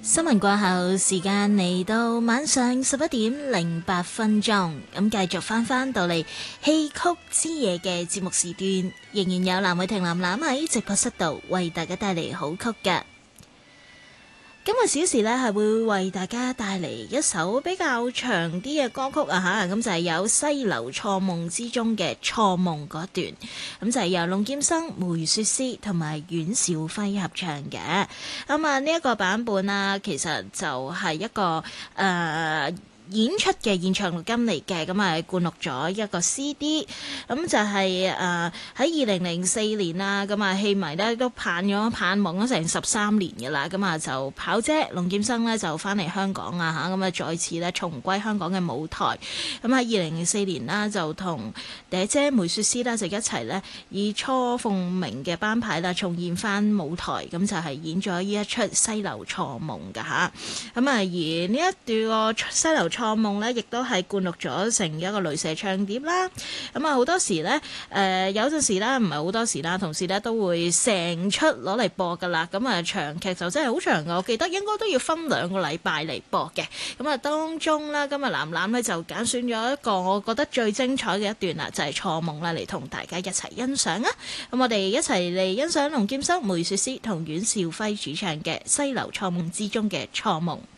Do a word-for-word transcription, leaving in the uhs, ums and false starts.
新聞過後，時間嚟到晚上十一點零八分鐘，咁繼續翻翻到嚟戲曲之夜嘅節目時段，仍然有藍偉霆藍藍喺直播室度為大家帶嚟好曲嘅。今個小時呢係會為大家帶嚟一首比較長啲嘅歌曲啊吓，咁就係有《西樓錯夢》之中嘅錯夢嗰段，咁就係由龍劍笙、梅雪詩同埋阮兆輝合唱嘅。咁啊呢一個版本啊，其實就係一個誒。呃演出嘅現場錄音嚟嘅，咁啊灌錄咗一個 C D， 咁就係誒喺二零零四年啦，咁啊戲迷咧都盼咗盼望咗成十三年嘅啦，咁啊就跑姐龍劍笙咧就翻嚟香港啊嚇，咁啊再次咧重歸香港嘅舞台，咁喺二零零四年啦就同嗲姐梅雪詩啦就一齊咧以雛鳳鳴嘅班牌啦重現翻舞台，咁就係演咗呢一出《西樓錯夢》㗎吓，咁啊而呢一段個西樓錯夢咧，亦都係灌錄咗成一個雷射唱碟啦。咁啊，好多時咧，誒、呃、有陣時啦，唔係好多時啦，同時咧都會成出攞嚟播噶啦。咁啊，長劇就真係好長噶，我記得應該都要分兩個禮拜嚟播嘅。咁啊，當中啦，今日藍藍咧就揀選咗一個我覺得最精彩嘅一段啦，就係、是、錯夢啦，嚟同大家一齊欣賞啊！咁我哋一齊嚟欣賞龍劍笙、梅雪詩同阮兆輝主唱嘅《西樓錯夢》之中嘅錯夢。